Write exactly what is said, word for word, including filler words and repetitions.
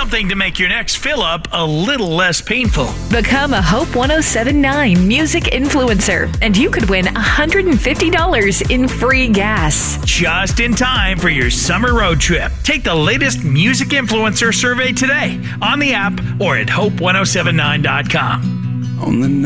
Something to make your next fill-up a little less painful. Become a Hope ten seventy-nine music influencer, and you could win one hundred fifty dollars in free gas. Just in time for your summer road trip. Take the latest music influencer survey today on the app or at hope ten seventy-nine dot com. On the